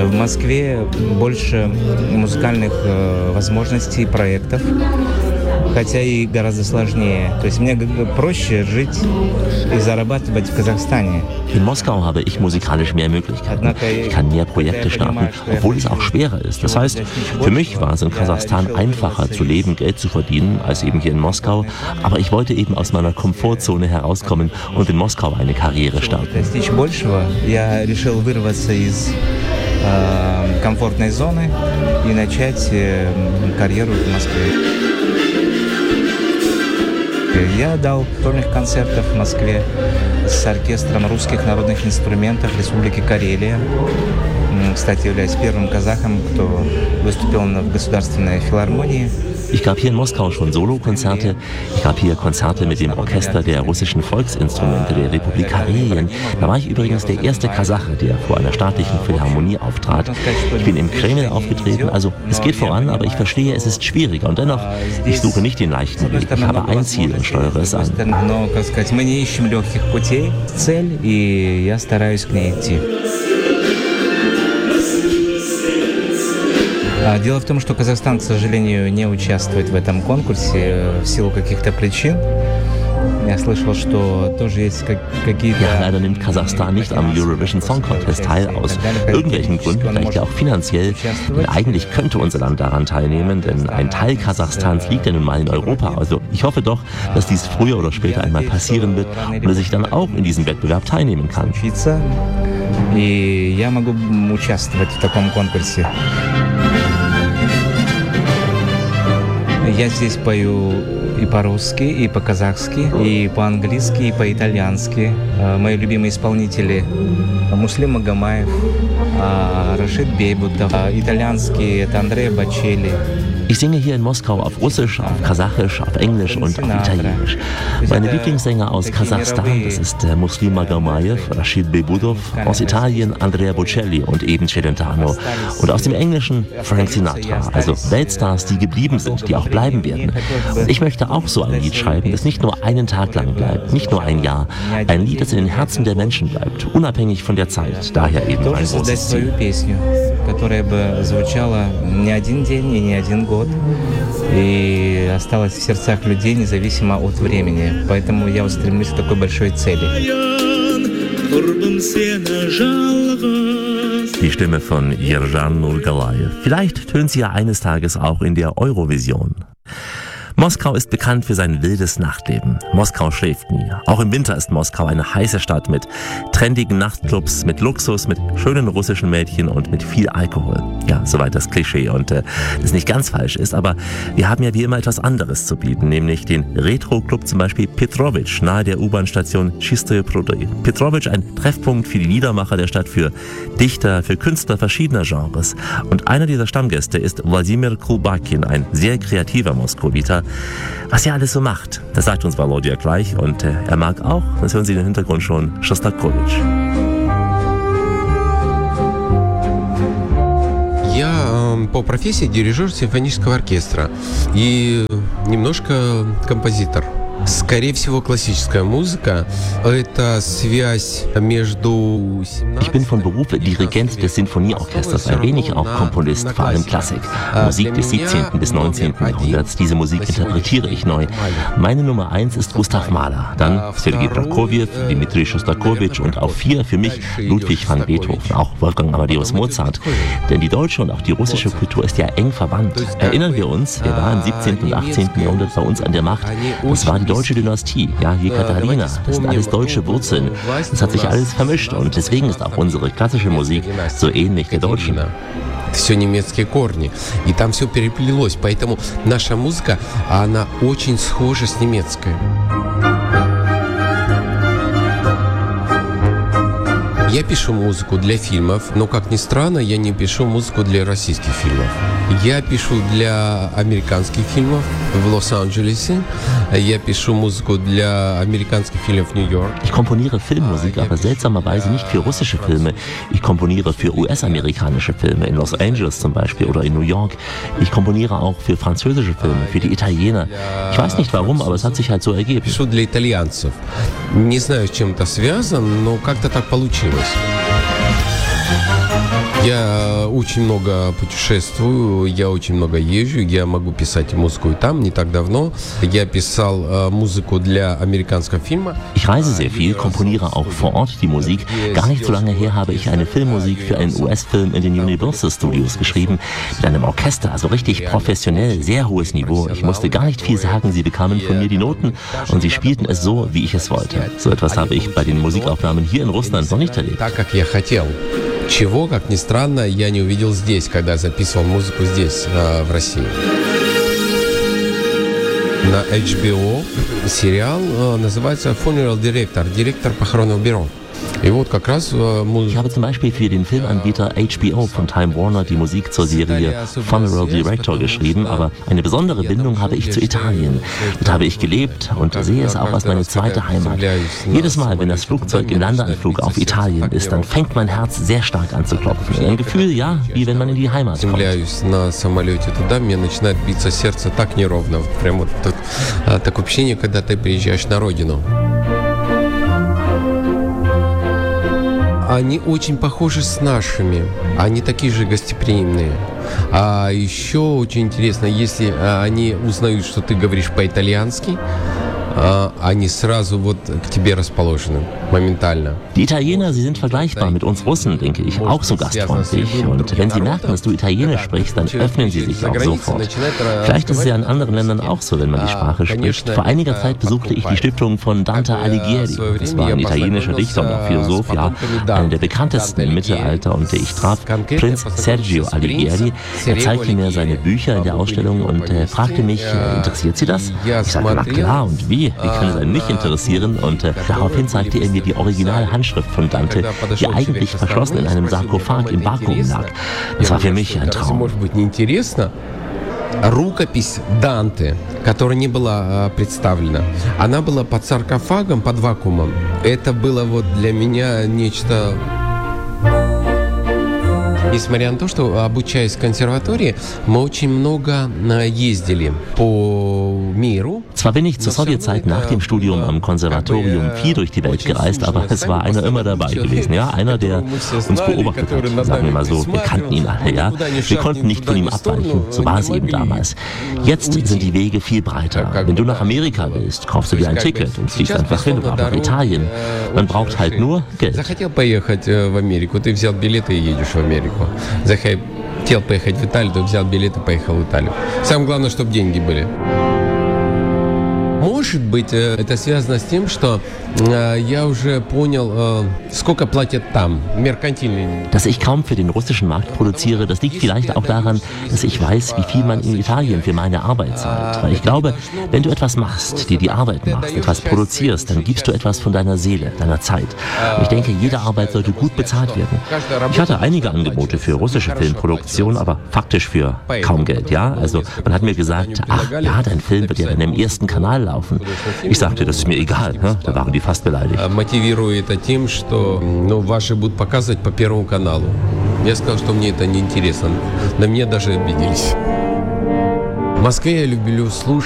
В Москве больше музыкальных возможностей, проектов, хотя и гораздо сложнее. То есть мне проще жить и зарабатывать в Kasachstane. In Moskau habe ich musikalisch mehr Möglichkeiten. Ich kann mehr Projekte starten, obwohl es auch schwerer ist. Das heißt, für mich war es in Kasachstan einfacher zu leben, Geld zu verdienen, als eben hier in Moskau. Aber ich wollte eben aus meiner Komfortzone herauskommen und in Moskau eine Karriere starten. Я решил вырваться из комфортной зоны и начать карьеру в Москве. Я дал сольных концертов в Москве с оркестром русских народных инструментов Республики Карелия. Кстати, являюсь первым казахом, кто выступил в Государственной филармонии. Ich gab hier in Moskau schon Solokonzerte. Ich gab hier Konzerte mit dem Orchester der russischen Volksinstrumente der Republik Karelien. Da war ich übrigens der erste Kasache, der vor einer staatlichen Philharmonie auftrat. Ich bin im Kreml aufgetreten, also es geht voran, aber ich verstehe, es ist schwieriger. Und dennoch, ich suche nicht den leichten Weg. Ich habe ein Ziel und steuere es an. Мы не ищем легких путей, цель, и я стараюсь к ней идти. Дело в том, что Казахстан, к сожалению, не участвует в этом конкурсе в силу каких-то причин. Я слышал, что тоже есть какие-то... Ja, leider nimmt Kasachstan nicht am Eurovision Song Contest teil, aus irgendwelchen Gründen, vielleicht ja auch finanziell. Denn eigentlich könnte unser Land daran teilnehmen, denn ein Teil Kasachstans liegt ja nun mal in Europa. Also ich hoffe doch, dass dies früher oder später einmal passieren wird und dass ich dann auch in diesem Wettbewerb teilnehmen kann. И я могу участвовать в таком конкурсе. Я здесь пою и по-русски, и по-казахски, и по-английски, и по-итальянски. Мои любимые исполнители Муслим Магомаев, Рашид Бейбутов, итальянский это Андреа Бочелли. Ich singe hier in Moskau auf Russisch, auf Kasachisch, auf Englisch und auf Italienisch. Meine Lieblingssänger aus Kasachstan, das ist Muslim Magomаев, Rashid Beybudow, aus Italien Andrea Bocelli und eben Celentano. Und aus dem Englischen Frank Sinatra, also Weltstars, die geblieben sind, die auch bleiben werden. Und ich möchte auch so ein Lied schreiben, das nicht nur einen Tag lang bleibt, nicht nur ein Jahr. Ein Lied, das in den Herzen der Menschen bleibt, unabhängig von der Zeit. Daher eben ein großes Ziel. Которая бы звучала не один день и не один год и осталась в сердцах людей независимо от времени. Поэтому я вот стремлюсь к такой большой цели. Die Stimme von Yerjan Nurgalayev. Vielleicht tönt sie ja eines Tages auch in der Eurovision. Moskau ist bekannt für sein wildes Nachtleben. Moskau schläft nie. Auch im Winter ist Moskau eine heiße Stadt mit trendigen Nachtclubs, mit Luxus, mit schönen russischen Mädchen und mit viel Alkohol. Ja, soweit das Klischee und das nicht ganz falsch ist, aber wir haben ja wie immer etwas anderes zu bieten, nämlich den Retro-Club zum Beispiel Petrovich nahe der U-Bahn-Station Chistoye Prudy. Petrovich, ein Treffpunkt für die Liedermacher der Stadt, für Dichter, für Künstler verschiedener Genres. Und einer dieser Stammgäste ist Wladimir Kulbakin, ein sehr kreativer Moskowiter. Was er alles so macht, das sagt uns Volodya gleich und er mag auch, das hören Sie im Hintergrund schon, Schostakowitsch. Я по профессии дирижер симфонического оркестра и немножко композитор. Скорее всего, классическая музыка – это связь между... Ich bin von Beruf Dirigent des Sinfonieorchesters, ein wenig auch Komponist, vor allem Klassik. Musik des 17. bis 19. Jahrhunderts, diese Musik interpretiere ich neu. Meine Nummer 1 ist Gustav Mahler, dann Sergei Prokofjew, Dmitri Schostakowitsch und auf 4 für mich Ludwig van Beethoven, auch Wolfgang Amadeus Mozart. Denn die deutsche und auch die russische Kultur ist ja eng verwandt. Erinnern wir uns, wer war im 17. und 18. Jahrhundert bei uns an der Macht? Das war die deutsche Dynastie, ja, Jekaterina, das sind alles deutsche Wurzeln. Das hat sich alles vermischt und deswegen ist auch unsere klassische Musik so ähnlich der deutschen. Все немецкие корни, и там все переплелось, поэтому наша музыка, она очень схожа с немецкой. Я пишу музыку для фильмов, но, как ни странно, я не пишу музыку для российских фильмов. Я пишу для американских фильмов в Лос-Анджелесе. Я пишу музыку для американских фильмов в Нью-Йорк. Ich komponiere Filmmusik, aber seltsamerweise nicht für russische Filme. Ich komponiere für US-amerikanische Filme, in Los Angeles zum Beispiel oder in New York. Ich komponiere auch für französische Filme, für die Italiener. Ich weiß nicht warum, aber es hat sich halt so ergeben. Пишу для итальянцев. Не знаю, с чем это связано, но как-то так получилось. Я очень много путешествую, я очень много езжу, я могу писать музыку и там. Не так давно я писал музыку для американского фильма. Ich reise sehr viel, komponiere auch vor Ort die Musik. Gar nicht so lange her habe ich eine Filmmusik für einen US-Film in den Universal Studios geschrieben. Mit einem Orchester, also richtig professionell, sehr hohes Niveau. Ich musste gar nicht viel sagen, sie bekamen von mir die Noten und sie spielten es so, wie ich es wollte. So etwas habe ich bei den Musikaufnahmen hier in Russland noch nicht erlebt. Так, как я хотел. Чего, как ни странно, я не увидел здесь, когда записывал музыку здесь, в России. На HBO сериал называется «Funeral Director», директор похоронного бюро. И вот как раз Ich habe zum Beispiel für den Filmanbieter HBO von Time Warner die Musik zur Serie Funeral Director geschrieben, aber eine besondere Bindung habe ich zu Italien. Dort habe ich gelebt und sehe es auch als meine zweite Heimat. Jedes Mal, wenn das Flugzeug im Landeanflug auf Italien ist, dann fängt mein Herz sehr stark an zu klopfen. Ein Gefühl, ja, wie wenn man in die Heimat kommt. На самолете туда, мне начинает биться сердце так неровно. Прям вот такое ощущение, когда ты приезжаешь на родину. Они очень похожи с нашими. Они такие же гостеприимные. А еще очень интересно, если они узнают, что ты говоришь по-итальянски, они сразу вот к тебе расположены, моментально. Die Italiener, sie sind vergleichbar mit uns Russen, denke ich, auch so gastfreundlich. Und wenn sie merken, dass du Italienisch sprichst, dann öffnen sie sich auch sofort. Vielleicht ist es ja in anderen Ländern auch so, wenn man die Sprache spricht. Vor einiger Zeit besuchte ich die Stiftung von Dante Alighieri. Das war ein italienischer Dichter und auch Philosoph, ja, einer der bekanntesten im Mittelalter. Und ich traf Prinz Sergio Alighieri. Er zeigte mir seine Bücher in der Ausstellung und fragte mich, interessiert Sie das? Ich sagte, na klar, und wie? Wie kann es einen nicht interessieren? Und daraufhin zeigte er mir die Originalhandschrift von Dante, die eigentlich verschlossen in einem Sarkophag im Vakuum lag. Das war für mich ein Traum. Рукопись Данте, которая не была представлена, она была под саркофагом, под вакуумом. Это было вот для меня нечто... Несмотря на то, что, обучаясь в консерватории, мы очень много ездили по миру. Zwar bin ich zur Sowjetzeit nach dem Studium am Konservatorium viel durch die Welt gereist, aber es war einer immer dabei gewesen, ja, einer, der uns beobachtet hat, sagen wir mal so. Wir kannten ihn alle, ja. Wir konnten nicht von ihm abweichen, so war es eben damals. Jetzt sind die Wege viel breiter. Wenn du nach Amerika willst, kaufst du dir ein Ticket und fliegst einfach hin, oder nach Italien. Man braucht halt nur Geld. Захотел поехать в Америку, ты взял билеты и едешь в Америку. Захотел поехать в Италию, ты взял билеты и поехал в Италию. Самое главное, чтобы деньги были. Может быть, это связано с тем, что я уже понял, сколько платят там, меркантильные. Dass ich kaum für den russischen Markt produziere, das liegt vielleicht auch daran, dass ich weiß, wie viel man in Italien für meine Arbeit zahlt. Weil ich glaube, wenn du etwas machst, dir die Arbeit machst, etwas produzierst, dann gibst du etwas von deiner Seele, deiner Zeit. Und ich denke, jede Arbeit sollte gut bezahlt werden. Ich hatte einige Angebote für russische Filmproduktion, aber faktisch für kaum Geld, ja? Also man hat mir gesagt, ach ja, dein Film wird ja dann im ersten Kanal laufen. Ich sagte, das ist mir egal, ne? Da waren die fast beleidigt. Мотивирую это тем, что ваши будут показывать по Первому каналу. Я сказал, что мне это неинтересно. На меня даже обиделись. В Москве я люблю слушать.